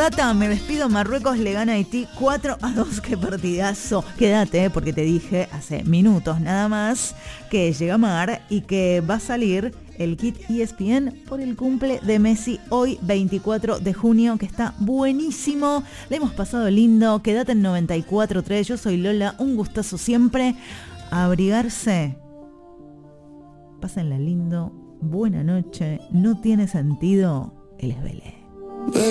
Tata, me despido. Marruecos le gana a Haití 4-2. Qué partidazo. Quédate, porque te dije hace minutos nada más que llega Mar y que va a salir el kit ESPN por el cumple de Messi hoy 24 de junio, que está buenísimo. Le hemos pasado lindo. Quédate en 94.3. Yo soy Lola. Un gustazo siempre. A abrigarse. Pásenla lindo. Buena noche. No tiene sentido el esbelé.